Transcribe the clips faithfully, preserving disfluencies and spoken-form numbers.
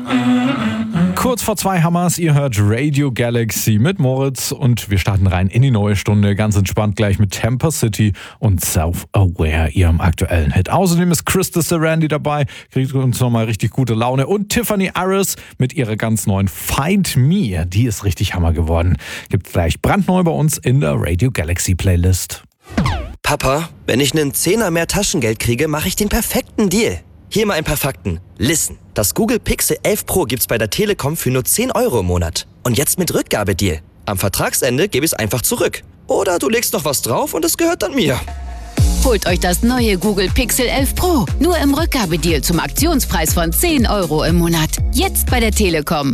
Kurz vor zwei Hammers, ihr hört Radio Galaxy mit Moritz und wir starten rein in die neue Stunde, ganz entspannt gleich mit Tampa City und Self-Aware, ihrem aktuellen Hit. Außerdem ist Krista Sarandon dabei, kriegt uns nochmal richtig gute Laune und Tiffany Harris mit ihrer ganz neuen Find Me, die ist richtig Hammer geworden. Gibt's gleich brandneu bei uns in der Radio Galaxy Playlist. Papa, wenn ich einen Zehner mehr Taschengeld kriege, mache ich den perfekten Deal. Hier mal ein paar Fakten. Listen, das Google Pixel elf Pro gibt's bei der Telekom für nur zehn Euro im Monat. Und jetzt mit Rückgabedeal. Am Vertragsende gebe ich es einfach zurück. Oder du legst noch was drauf und es gehört dann mir. Holt euch das neue Google Pixel elf Pro. Nur im Rückgabedeal zum Aktionspreis von zehn Euro im Monat. Jetzt bei der Telekom.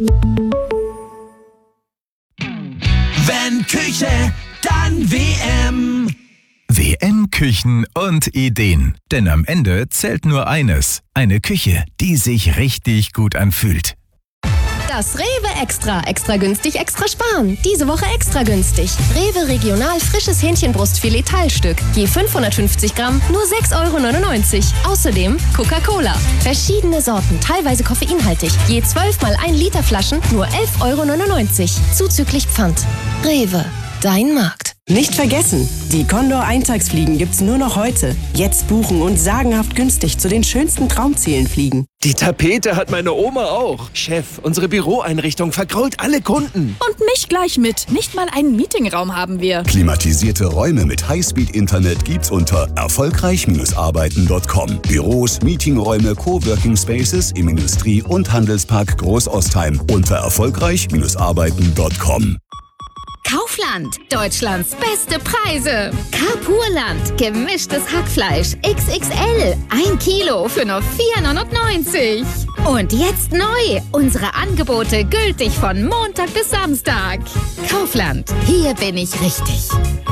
Wenn Küche, dann W M. W M Küchen und Ideen. Denn am Ende zählt nur eines. Eine Küche, die sich richtig gut anfühlt. Das Rewe Extra. Extra günstig, extra sparen. Diese Woche extra günstig. Rewe Regional frisches Hähnchenbrustfilet Teilstück. Je fünfhundertfünfzig Gramm, nur sechs Euro neunundneunzig. Außerdem Coca-Cola. Verschiedene Sorten, teilweise koffeinhaltig. Je zwölf mal ein Liter Flaschen, nur elf Euro neunundneunzig. Zuzüglich Pfand. Rewe. Dein Markt. Nicht vergessen, die Condor Eintagsfliegen gibt's nur noch heute. Jetzt buchen und sagenhaft günstig zu den schönsten Traumzielen fliegen. Die Tapete hat meine Oma auch. Chef, unsere Büroeinrichtung vergrault alle Kunden. Und mich gleich mit. Nicht mal einen Meetingraum haben wir. Klimatisierte Räume mit Highspeed-Internet gibt's unter erfolgreich Arbeiten Punkt com. Büros, Meetingräume, Coworking Spaces im Industrie- und Handelspark Großostheim unter erfolgreich Arbeiten Punkt com. Kaufland, Deutschlands beste Preise. Carpurland, gemischtes Hackfleisch X X L, ein Kilo für nur vier neunundneunzig. Und jetzt neu, unsere Angebote gültig von Montag bis Samstag. Kaufland, hier bin ich richtig.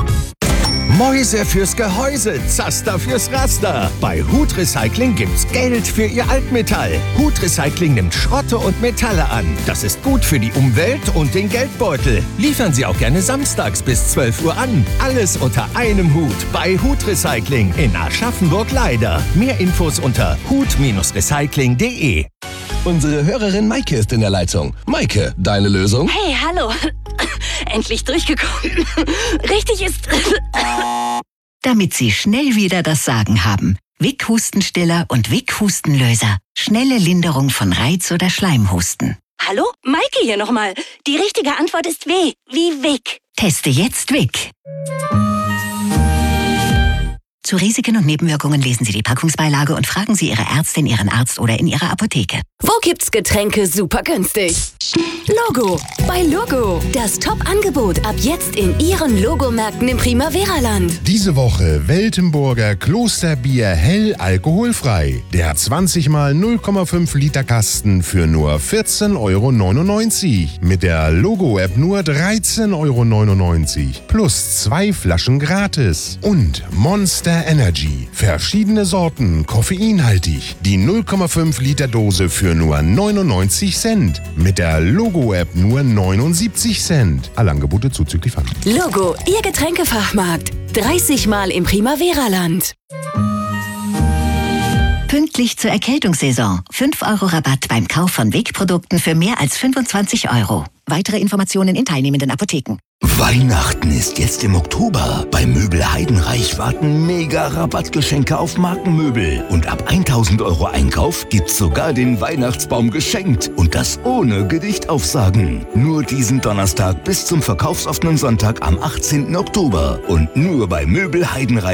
Mäuse fürs Gehäuse, Zaster fürs Raster. Bei Hut Recycling gibt's Geld für Ihr Altmetall. Hut Recycling nimmt Schrotte und Metalle an. Das ist gut für die Umwelt und den Geldbeutel. Liefern Sie auch gerne samstags bis zwölf Uhr an. Alles unter einem Hut bei Hut Recycling in Aschaffenburg-Leider. Mehr Infos unter hut Recycling punkt de. Unsere Hörerin Maike ist in der Leitung. Maike, deine Lösung? Hey, hallo. Endlich durchgekommen. Richtig ist... Damit Sie schnell wieder das Sagen haben. Vic Hustenstiller und Vic Hustenlöser. Schnelle Linderung von Reiz- oder Schleimhusten. Hallo? Maike hier nochmal. Die richtige Antwort ist W, wie Vic. Teste jetzt Vic. Zu Risiken und Nebenwirkungen lesen Sie die Packungsbeilage und fragen Sie Ihre Ärztin, Ihren Arzt oder in Ihrer Apotheke. Wo gibt's Getränke super günstig? Logo. Bei Logo. Das Top-Angebot ab jetzt in Ihren Logomärkten im Primavera-Land. Diese Woche Weltenburger Klosterbier hell alkoholfrei. Der zwanzig mal null Komma fünf Liter Kasten für nur vierzehn Euro neunundneunzig. Mit der Logo-App nur dreizehn Euro neunundneunzig. Plus zwei Flaschen gratis. Und Monster Energy. Verschiedene Sorten, koffeinhaltig. Die null Komma fünf Liter Dose für nur neunundneunzig Cent. Mit der Logo-App nur neunundsiebzig Cent. Alle Angebote zuzüglich Pfand. Logo, Ihr Getränkefachmarkt. dreißig Mal im Primavera-Land. Pünktlich zur Erkältungssaison. fünf Euro Rabatt beim Kauf von Vic-Produkten für mehr als fünfundzwanzig Euro. Weitere Informationen in teilnehmenden Apotheken. Weihnachten ist jetzt im Oktober. Bei Möbel Heidenreich warten mega Rabattgeschenke auf Markenmöbel. Und ab tausend Euro Einkauf gibt's sogar den Weihnachtsbaum geschenkt. Und das ohne Gedichtaufsagen. Nur diesen Donnerstag bis zum verkaufsoffenen Sonntag am achtzehnten Oktober. Und nur bei Möbel Heidenreich